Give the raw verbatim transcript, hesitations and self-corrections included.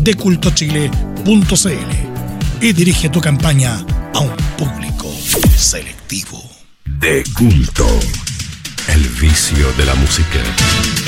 de culto chile punto c l y dirige tu campaña a un público selectivo. De culto, el vicio de la música.